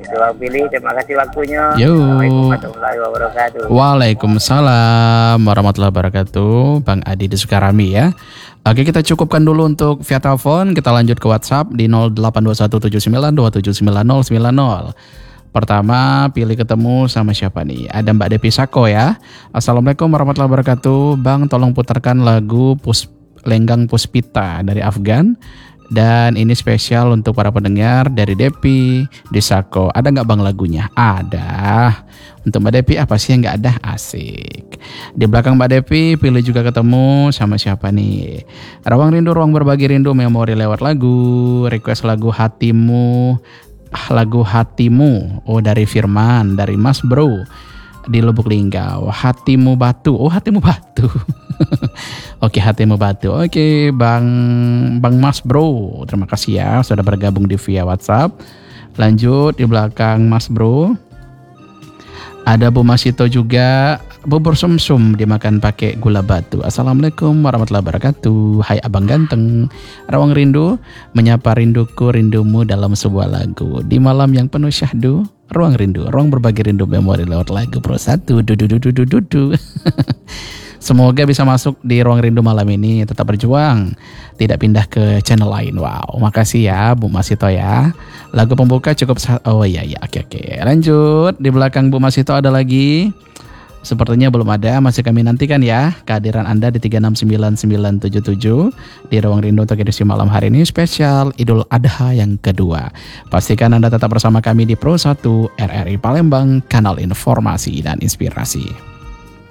Bang Billy, terima kasih waktunya. Yo. Assalamualaikum warahmatullahi wabarakatuh. Waalaikumsalam warahmatullahi wabarakatuh. Bang Adi di Sukarami ya. Oke, kita cukupkan dulu untuk via telepon. Kita lanjut ke WhatsApp di 082179279090. Pertama, pilih ketemu sama siapa nih? Ada Mbak Depi Sako ya. Assalamualaikum warahmatullahi wabarakatuh. Bang, tolong putarkan lagu Lenggang Puspita dari Afgan. Dan ini spesial untuk para pendengar dari Depi di Sako. Ada nggak Bang lagunya? Ada. Untuk Mbak Depi apa sih yang nggak ada? Asik. Di belakang Mbak Depi pilih juga ketemu sama siapa nih? Ruang Rindu, ruang berbagi rindu, memori lewat lagu. Request lagu Hatimu. Lagu Hatimu. Oh, dari Firman, dari Mas Bro di Lubuk Linggau. Hatimu Batu. Oh, Hatimu Batu. Oke, Hatimu Batu. Oke, Bang Mas Bro. Terima kasih ya sudah bergabung di via WhatsApp. Lanjut di belakang Mas Bro. Ada Bu Masito juga. Bubur sumsum dimakan pakai gula batu. Assalamualaikum warahmatullahi wabarakatuh. Hai Abang Ganteng. Ruang Rindu menyapa rinduku rindumu dalam sebuah lagu. Di malam yang penuh syahdu. Ruang Rindu, ruang berbagi rindu memori lewat lagu Pro 1. Semoga bisa masuk di Ruang Rindu malam ini. Tetap berjuang, tidak pindah ke channel lain. Wow, makasih ya Bu Masito ya. Lagu pembuka cukup. Oh iya, oke. Lanjut, di belakang Bu Masito ada lagi. Sepertinya belum ada, masih kami nantikan ya kehadiran Anda di 369977 di Ruang Rindu untuk edisi malam hari ini spesial Idul Adha yang kedua. Pastikan Anda tetap bersama kami di Pro 1 RRI Palembang, kanal informasi dan inspirasi.